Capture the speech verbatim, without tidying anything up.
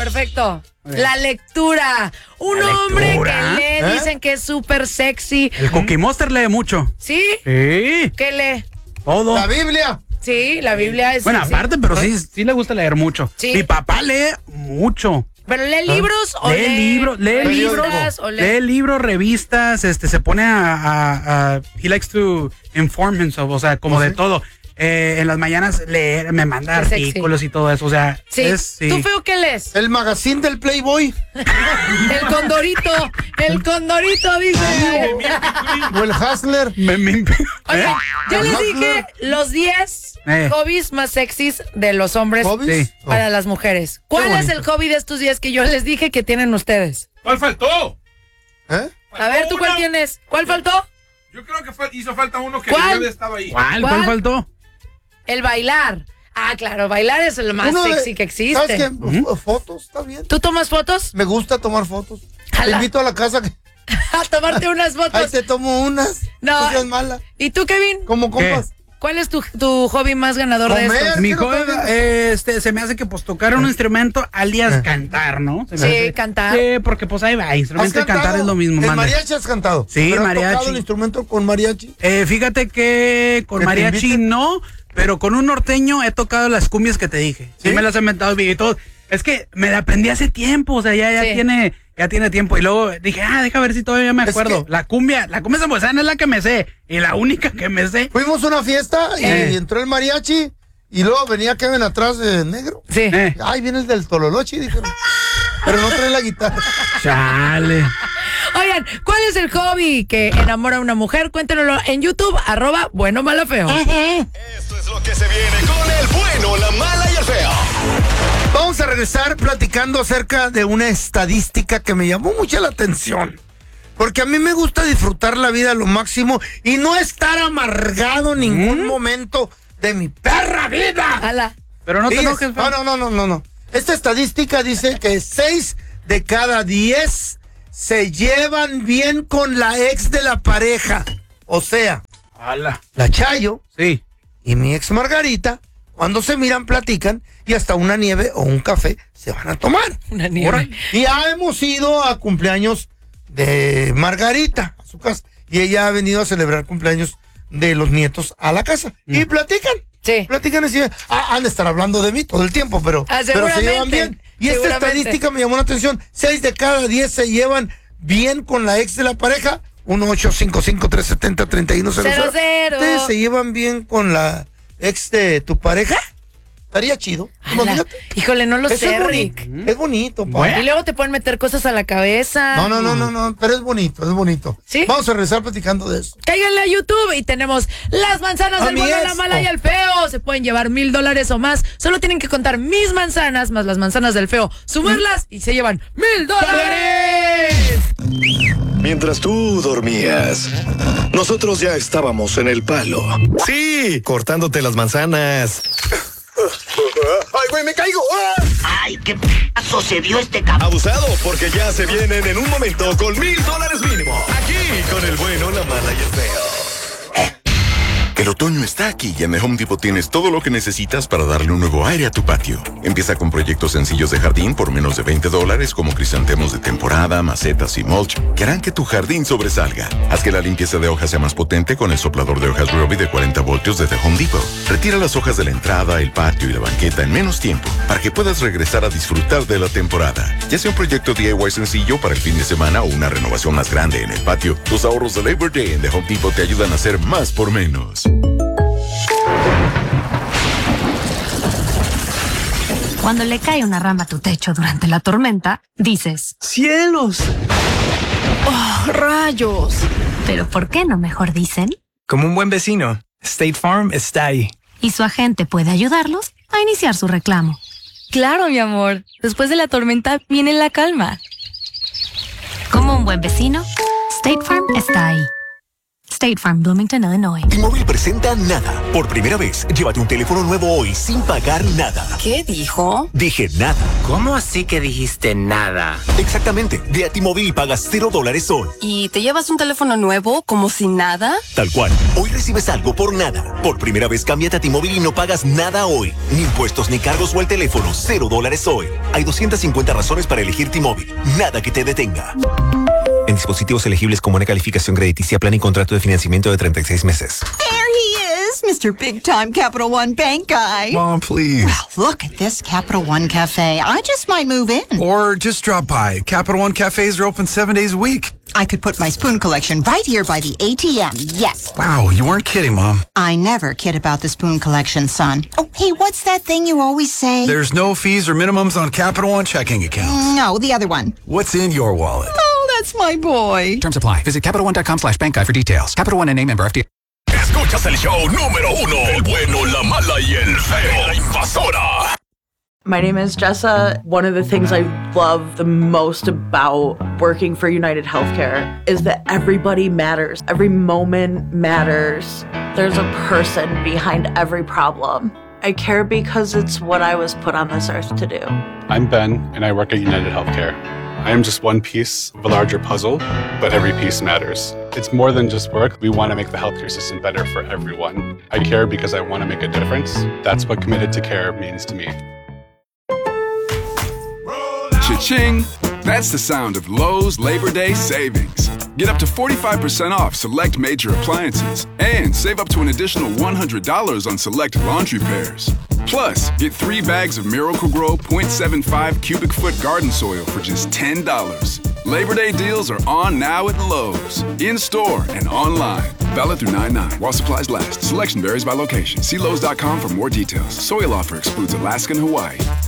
perfecto. La lectura. Un La hombre lectura. que lee, ¿Eh? dicen que es súper sexy. El Cookie Monster lee mucho. ¿Sí? Sí. ¿Qué lee? Todo. La Biblia. Sí, la Biblia es Bueno, sexy. aparte, pero sí, sí le gusta leer mucho. Sí. Mi papá lee mucho. ¿Pero lee libros o lee lee libros, lee libros, revistas o lee- lee libros, revistas, este, se pone a, a, a- he likes to inform himself, o sea, como ¿Oh, de sí? todo. Eh, en las mañanas leer, me manda Es sexy. artículos y todo eso, o sea, Sí. es, sí. ¿Tú, Feo, qué lees? El magazine del Playboy. El condorito. El condorito, dice. O el Hustler. Me- me- Oigan, ¿Eh? yo les Ajá. dije los diez Eh. hobbies más sexys de los hombres ¿Hobbies? Sí. para las mujeres. ¿Cuál Qué es bonito. el hobby de estos diez que yo les dije que tienen ustedes? ¿Cuál faltó? ¿Eh? A ver, ¿tú cuál Uno. tienes? ¿Cuál faltó? Yo creo que fue- hizo falta uno que ¿Cuál? ya estaba ahí. ¿Cuál? ¿Cuál? ¿Cuál faltó? El bailar. Ah, claro, bailar es el más Uno de- sexy que existe. ¿Sabes qué? F- Fotos, está bien. ¿Tú tomas fotos? Me gusta tomar fotos. Te Jala. invito a la casa. que- A tomarte unas Ahí fotos. te tomo unas. No. No seas mala. ¿Y tú, Kevin? Como compas. ¿Cuál es tu, tu hobby más ganador de Comer. estos? Mi que no joven, tengas. eh, este, se me hace que pues tocar un instrumento alias cantar, ¿no? Se me Sí, hace- cantar. Sí, porque pues ahí va, ¿Has instrumento y cantado? cantar es lo mismo, ¿El mande. mariachi has cantado? Sí, ¿Pero has mariachi. tocado el instrumento con mariachi? Eh, fíjate que con ¿Que te mariachi inviten? no, pero con un norteño he tocado las cumbias que te dije. Sí, ¿Sí? me las he inventado bien y todo. Es que me la aprendí hace tiempo, o sea, ya, ya Sí. tiene, ya tiene tiempo. Y luego dije, ah, deja ver si todavía me Es acuerdo. que- La cumbia, la cumbia zambuesana es la que me sé. Y la única que me sé. Fuimos a una fiesta y Eh. entró el mariachi y luego venía Kevin atrás de negro. Sí. Eh, Ay, viene el del Tololochi, dijeron. Pero no trae la guitarra. chale. Oigan, ¿cuál es el hobby que enamora a una mujer? Cuéntenlo en YouTube, arroba bueno malo feo. Esto es lo que se viene con el bueno, la mala y el feo. Vamos a regresar platicando acerca de una estadística que me llamó mucho la atención. Porque a mí me gusta disfrutar la vida a lo máximo y no estar amargado en ningún momento de mi perra vida. Ala. Pero no te Fíjese- enojes, no, no, no, no, no, no. Esta estadística dice que seis de cada diez se llevan bien con la ex de la pareja. O sea, Ala. la Chayo Sí. y mi ex Margarita, cuando se miran, platican y hasta una nieve o un café se van a tomar. Una nieve. Órale. Y ya hemos ido a cumpleaños de Margarita, a su casa. Y ella ha venido a celebrar cumpleaños de los nietos a la casa. Y platican. Sí. Platican así. Ah, han de estar hablando de mí todo el tiempo, pero, Ah, pero se llevan seguramente, bien. Y esta seguramente. estadística me llamó la atención. Seis de cada diez se llevan bien con la ex de la pareja. uno ocho cinco cinco tres siete cero tres uno cero Cero, cero. ¿Ustedes se llevan bien con la ex de tu pareja? Estaría chido. Ala. Imagínate. Híjole, no lo Eso sé, es bonito. Rick. Es bonito, pa. Bueno. Y luego te pueden meter cosas a la cabeza. No, no, no, no, no, pero es bonito, es bonito. ¿Sí? Vamos a regresar platicando de eso. Cáiganle a YouTube y tenemos las manzanas A del mi bueno, ex. la mala y el feo. Se pueden llevar mil dólares o más. Solo tienen que contar mis manzanas más las manzanas del feo. Sumarlas y se llevan mil dólares. Mientras tú dormías, nosotros ya estábamos en el palo. Sí, cortándote las manzanas. ¡Ay, güey, me caigo! ¡Ah! Ay, qué paso se vio este cabrón. Abusado, porque ya se vienen en un momento con mil dólares mínimo. Aquí, con el bueno, la mala y el feo. El otoño está aquí y en The Home Depot tienes todo lo que necesitas para darle un nuevo aire a tu patio. Empieza con proyectos sencillos de jardín por menos de veinte dólares como crisantemos de temporada, macetas y mulch que harán que tu jardín sobresalga. Haz que la limpieza de hojas sea más potente con el soplador de hojas Ryobi de cuarenta voltios de The Home Depot. Retira las hojas de la entrada, el patio y la banqueta en menos tiempo para que puedas regresar a disfrutar de la temporada. Ya sea un proyecto D I Y sencillo para el fin de semana o una renovación más grande en el patio, los ahorros de Labor Day en The Home Depot te ayudan a hacer más por menos. Cuando le cae una rama a tu techo durante la tormenta, dices, ¡Cielos! ¡oh, rayos! Pero ¿por qué no mejor dicen? Como un buen vecino, State Farm está ahí. Y su agente puede ayudarlos a iniciar su reclamo. Claro, mi amor. Después de la tormenta viene la calma. Como un buen vecino, State Farm está ahí. State Farm, Bloomington, Illinois. T-Mobile presenta Nada. Por primera vez, llévate un teléfono nuevo hoy sin pagar nada. ¿Qué dijo? Dije nada. ¿Cómo así que dijiste nada? Exactamente. Ve a T-Mobile y pagas cero dólares hoy. ¿Y te llevas un teléfono nuevo como si nada? Tal cual. Hoy recibes algo por nada. Por primera vez, cámbiate a T-Mobile y no pagas nada hoy. Ni impuestos ni cargos o el teléfono. Cero dólares hoy. Hay doscientas cincuenta razones para elegir T-Mobile. Nada que te detenga. En dispositivos elegibles con buena calificación crediticia, plan y contrato de financiamiento de treinta y seis meses. There he is, Mister Big Time Capital One Bank Guy. Mom, please. Well, look at this Capital One Cafe. I just might move in. Or just drop by. Capital One cafes are open seven days a week. I could put my spoon collection right here by the A T M, yes. Wow, you weren't kidding, Mom. I never kid about the spoon collection, son. Oh, hey, what's that thing you always say? There's no fees or minimums on Capital One checking accounts. No, the other one. What's in your wallet? Oh, that's my boy. Terms apply. Visit CapitalOne.com slash bank guide for details. Capital One N A member F D A. Escuchas el show número uno. El bueno, la mala y el feo. La invasora. My name is Jessa. One of the things I love the most about working for United Healthcare is that everybody matters. Every moment matters. There's a person behind every problem. I care because it's what I was put on this earth to do. I'm Ben, and I work at United Healthcare. I am just one piece of a larger puzzle, but every piece matters. It's more than just work. We want to make the healthcare system better for everyone. I care because I want to make a difference. That's what committed to care means to me. Cha-ching! That's the sound of Lowe's Labor Day savings. Get up to forty-five percent off select major appliances and save up to an additional one hundred dollars on select laundry pairs. Plus, get three bags of Miracle-Gro point seven five cubic foot garden soil for just ten dollars. Labor Day deals are on now at Lowe's, in-store and online. Valid through nine nine while supplies last. Selection varies by location. See Lowe's dot com for more details. Soil offer excludes Alaska and Hawaii.